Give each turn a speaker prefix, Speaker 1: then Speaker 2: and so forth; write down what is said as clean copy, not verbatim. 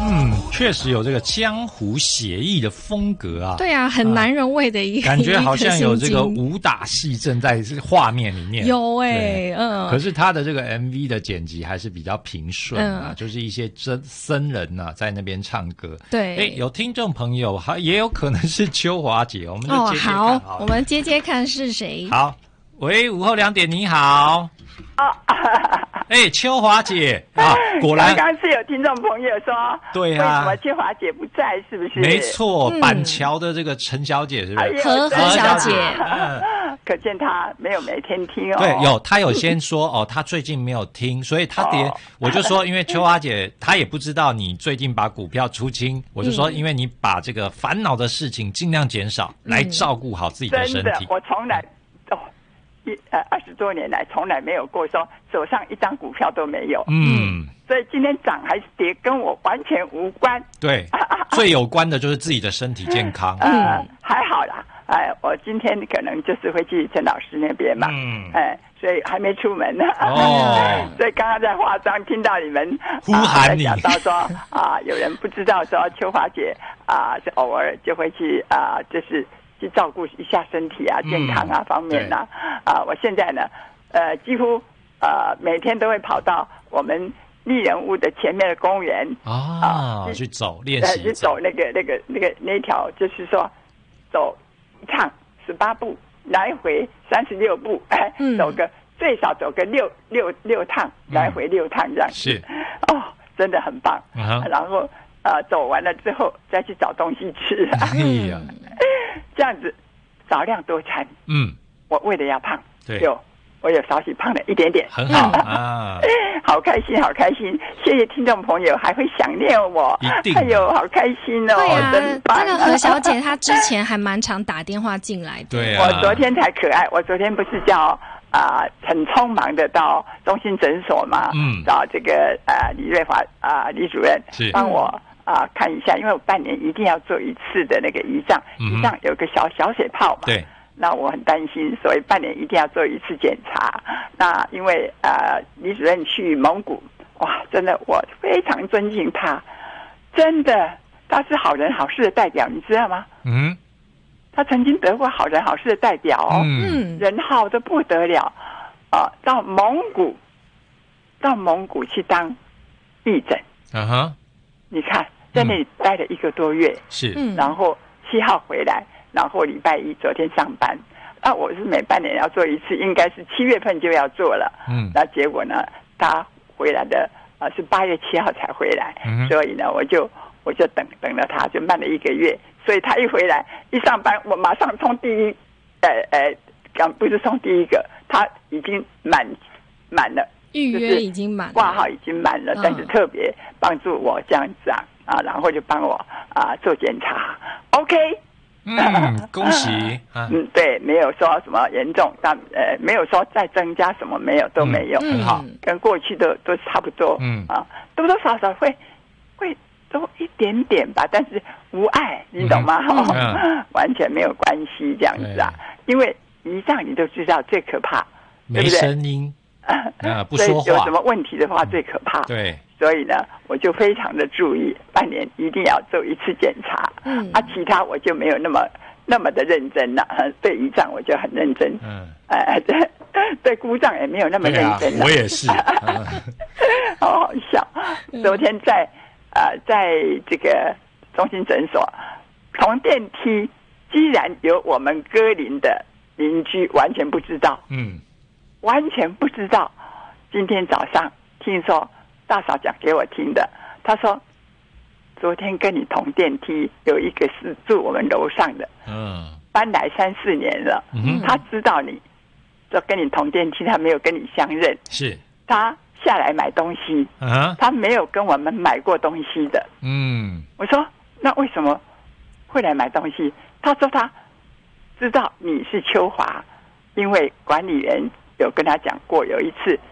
Speaker 1: 确实有这个江湖写意的风格啊。
Speaker 2: 对啊，很男人味的一个
Speaker 1: 感觉好像有这个武打戏正在画面里面。
Speaker 2: 有
Speaker 1: 可是他的这个 MV 的剪辑还是比较平顺啊，就是一些僧人啊在那边唱歌。
Speaker 2: 对，
Speaker 1: 有听众朋友也有可能是秋华姐，我们就接接看
Speaker 2: 好，我们接接看是谁。
Speaker 1: 好，喂，午后2点，你好。秋华姐啊，果然
Speaker 3: 刚刚是有听众朋友说，
Speaker 1: 对啊，
Speaker 3: 为什么秋华姐不在？是不是？
Speaker 1: 没错，板桥的这个陈小姐是不是？
Speaker 2: 何小姐，
Speaker 3: 可见她没天听哦。
Speaker 1: 对，她有先说她最近没有听，所以她我就说，因为秋华姐她也不知道你最近把股票出清，我就说，因为你把这个烦恼的事情尽量减少，来照顾好自己的身体。
Speaker 3: 真的，我从来20多年来从来没有过说手上一张股票都没有。所以今天涨还是跌跟我完全无关。
Speaker 1: 对，最有关的就是自己的身体健康。
Speaker 3: 还好啦。我今天可能就是会去陈老师那边嘛。所以还没出门呢。所以刚刚在化妆，听到你们
Speaker 1: 呼喊你，
Speaker 3: 讲到说有人不知道说秋华姐是偶尔就会去就是去照顾一下身体啊、健康啊方面啊。我现在呢，几乎每天都会跑到我们丽人屋的前面的公园
Speaker 1: 去走练习，
Speaker 3: 去走那条，就是说走一趟18步，来回36步，走个最少走个六趟，来回6趟这样子。
Speaker 1: 是
Speaker 3: 真的很棒。然后走完了之后再去找东西吃。这样子少量多餐。我为了要胖，我有少许胖了一点点，
Speaker 1: 很好啊。
Speaker 3: 好开心，好开心！谢谢听众朋友还会想念我，
Speaker 1: 一定。
Speaker 3: 好开心哦！
Speaker 2: 对啊，
Speaker 3: 真棒。
Speaker 2: 这个何小姐她之前还蛮常打电话进来的。
Speaker 1: 对啊，
Speaker 3: 我昨天才可爱，我昨天不是叫很匆忙的到中心诊所嘛，找这个李瑞华李主任帮我看一下，因为我半年一定要做一次的那个胰脏，胰脏有个小血泡嘛。
Speaker 1: 对。
Speaker 3: 那我很担心，所以半年一定要做一次检查。那因为李主任去蒙古，哇，真的我非常尊敬他，真的他是好人好事的代表，你知道吗？他曾经得过好人好事的代表人好的不得了到蒙古去当义诊。你看在那里待了1个多月，
Speaker 1: 是，
Speaker 3: 然后7号回来。然后礼拜1昨天上班，我是每半年要做一次，应该是7月份就要做了。那结果呢，他回来的是8月7号才回来，所以呢，我就等了他，就慢了1个月。所以他一回来一上班，我马上冲不是冲第一个，他已经满了，
Speaker 2: 预约已经满了，
Speaker 3: 挂号已经满了，但是特别帮助我这样子然后就帮我做检查 ，OK。
Speaker 1: 恭喜
Speaker 3: 对，没有说什么严重，但没有说再增加什么，没有，都没有，
Speaker 1: 很好，
Speaker 3: 跟过去都差不多，多多少少会多一点点吧，但是无碍，你懂吗？完全没有关系，这样子因为胰脏你都知道最可怕，
Speaker 1: 没声音，不说话，
Speaker 3: 有什么问题的话最可怕，
Speaker 1: 对。
Speaker 3: 所以呢，我就非常的注意，半年一定要做一次检查。其他我就没有那么的认真了。对胰脏我就很认真。对姑丈也没有那么认真了。
Speaker 1: 我也是。
Speaker 3: 好好笑。昨天在这个中心诊所，同电梯居然有我们歌林的邻居完全不知道。完全不知道。今天早上听说。大嫂讲给我听的，她说昨天跟你同电梯有一个是住我们楼上的，搬来3、4年了，他知道你，就跟你同电梯，他没有跟你相认，
Speaker 1: 是
Speaker 3: 他下来买东西，他没有跟我们买过东西的，我说那为什么会来买东西？他说他知道你是秋华，因为管理员有跟他讲过，有一次